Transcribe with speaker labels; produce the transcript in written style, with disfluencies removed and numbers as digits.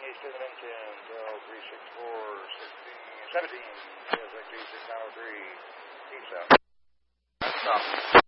Speaker 1: East to the Minton, 364, 16, 17, KSXE 6903, east out. Stop.